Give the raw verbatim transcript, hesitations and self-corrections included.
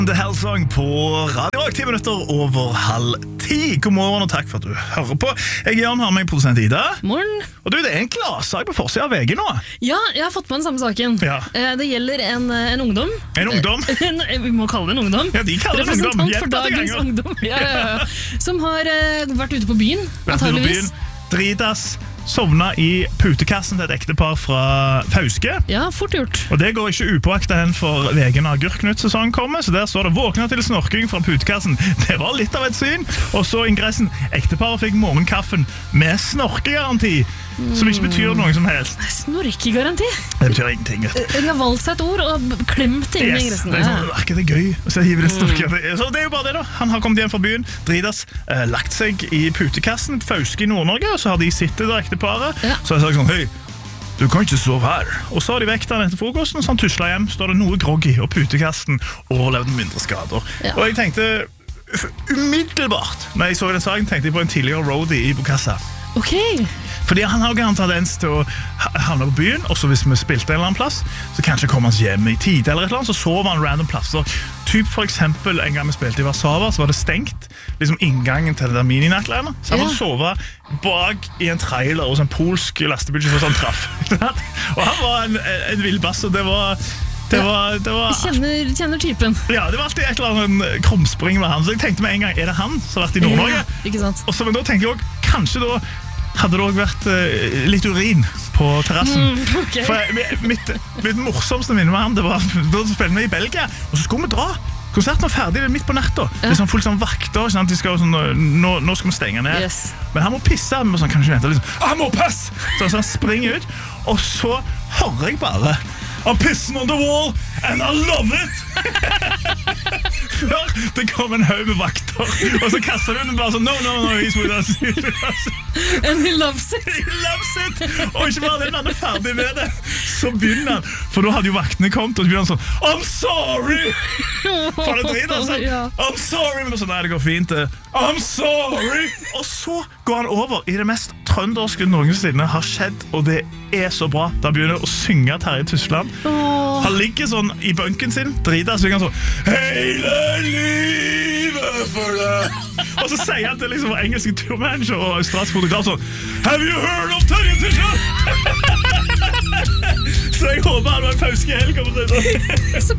The Hellsong på Radio Rock, ti minutter over halv ti. God morgen og takk for at du hører på. Jeg er Jan, har med produsent Ida. Morgen. Og du, det er en gladsak på forsiden av V G nå. Ja, jeg har fått med den samme saken. Ja. Det gjelder en, en ungdom. En ungdom? En, vi må kalle det en ungdom. Ja, de kaller det en ungdom. For dagens ungdom. Ja, ja, ja. Som har uh, vært ute på byen, vært antageligvis. Ute på byen, dritas, sovna i putekassen til et ektepar fra Fauske. Ja, fort gjort. Og det går ikke upåaktet hen for V G når Agurknytt-sesongen kommer, så der står det våkna til snorking fra putekassen. Det var litt av et syn. Og så ingressen, ekteparet fikk morgenkaffen med snorkegaranti, som ikke betyr noe som helst. Snorkegaranti? Det betyr ingenting, vet du. De har valgt seg et ord og klemt inn i ingressen. Det er sånn, er ikke det gøy? Så, det mm. så det er jo bare det da. Han har kommet hjem fra byen, dridas, eh, lagt seg i putekassen, Fauske i Nord-Norge, og så har de sittet der, ekteparet. Ja. Så har jeg sagt sånn, hei, du kan ikke sove her. Og så har de vekt han etter frokosten, så han tuslet hjem, står det noe groggy, og putekassen overlevde mindre skader. Ja. Og jeg tenkte, umiddelbart, når jeg så den saken, tenkte jeg på en tidligere roadie i Bokassa. Ok. Fordi han har en tendens til å havne på byen, og så hvis vi spilte en eller annen plass, så kanskje kom hans hjem i tid eller et eller annet, så sover han random plasser. Typ for eksempel, en gang vi spilte i Warszawa, så var det stengt, liksom inngangen til det der mini-nattleiene. Så han måtte sove bak i en trailer hos en polsk lastebil for sånn traff. Og han var en, en villbass, og det var... Det var, det var, kjenner, kjenner typen. Ja, det var alltid et eller annet krumspring med han. Så jeg tenkte med en gang, er det han som har vært i Nord-Norge? Ja, ikke sant. Og så, men da tenkte jeg også, kanskje da hadde det også vært uh, litt urin på terrassen. Mm, okay. For mitt, mitt morsomste minne med han, det var, da spilte vi i Belgia, og så skulle vi dra. Konserten var ferdig, det er midt på natta. Ja. Det er sånn fullt sånn vakter, sånn at de skal sånn, nå, nå skal vi stenge ned. Yes. Men han må pisse, men sånn, kan ikke vente, liksom, han må passe! Så, så han springer ut, og så hører jeg bare, I'm pissing on the wall, and I love it! Før det kom en haug med vakter, og så kastet hun bare sånn, no, no, no, he's with us. And he loves it. He loves it! Og ikke bare det, når han er ferdig med det, så begynner han, for da hadde jo vaktene kommet, og så begynner han sånn, I'm sorry! For det driter han sånn, I'm sorry! Men sånn, nei, det går fint. I'm sorry! Og så går han over i det mest trønderske noensinne har skjedd, og det er så bra. Da begynner han å synge Terje Tysland. Oh. Han ligger sånn i bunken sin, driter, så synger han sånn hele livet for deg. Og så sier han til liksom engelske turmanager og australsk fotograf sånn, have you heard of Terje Tysland? Så jeg håper han var en Fauske helg. Så